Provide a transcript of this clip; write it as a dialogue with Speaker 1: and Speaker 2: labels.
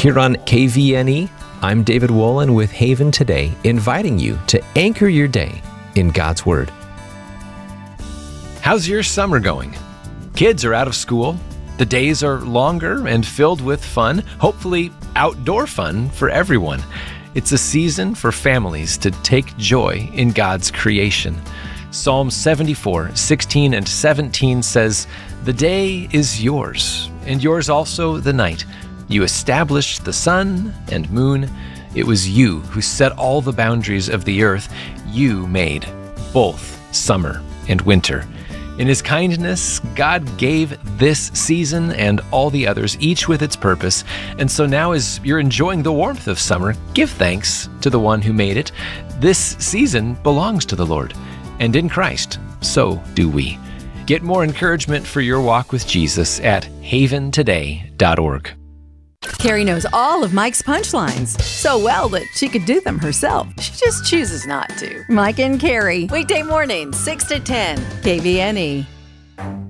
Speaker 1: Here on KVNE, I'm David Wolin with Haven Today, inviting you to anchor your day in God's Word. How's your summer going? Kids are out of school. The days are longer and filled with fun, hopefully outdoor fun for everyone. It's a season for families to take joy in God's creation. Psalm 74, 16 and 17 says, "The day is yours, and yours also the night. You established the sun and moon. It was you who set all the boundaries of the earth. You made both summer and winter." In His kindness, God gave this season and all the others, each with its purpose. And so now as you're enjoying the warmth of summer, give thanks to the one who made it. This season belongs to the Lord, and in Christ, so do we. Get more encouragement for your walk with Jesus at haventoday.org.
Speaker 2: Carrie knows all of Mike's punchlines so well that she could do them herself.
Speaker 3: She just chooses not to.
Speaker 2: Mike and Carrie,
Speaker 3: Weekday mornings, 6 to 10.
Speaker 2: KVNE.